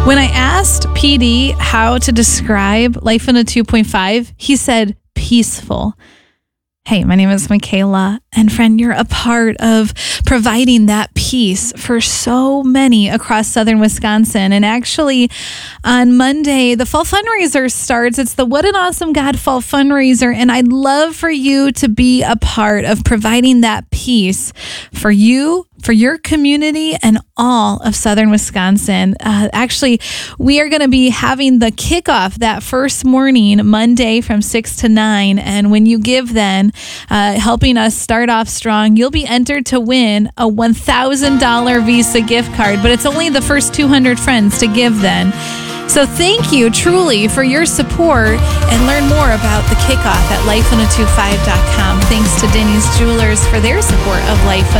When I asked PD how to describe Life in a 2.5, he said peaceful. Hey, my name is Michaela, and friend, you're a part of providing that peace for so many across southern Wisconsin. And actually, on Monday, the fall fundraiser starts. It's the What an Awesome God Fall Fundraiser, and I'd love for you to be a part of providing that peace for you, for your community, and all of southern Wisconsin. Actually, we are going to be having the kickoff that first morning, Monday from 6 to 9. And when you give then, helping us start off strong, you'll be entered to win a $1,000 Visa gift card. But it's only the first 200 friends to give then. So thank you truly for your support, and learn more about the kickoff at lifein25.com. Thanks to Denny's Jewelers for their support of Life in